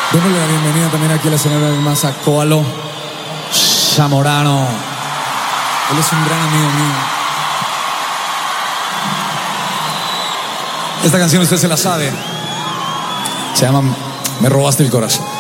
Démosle la bienvenida también aquí a la señora del Maza, Koalo Zamorano. Él es un gran amigo mío. Esta canción usted se la sabe. Se llama Me robaste el corazón.